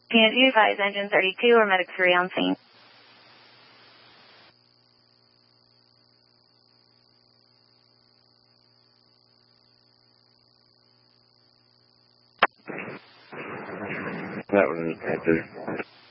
Can you advise engine 32 or medic 3 on scene? That was Panther.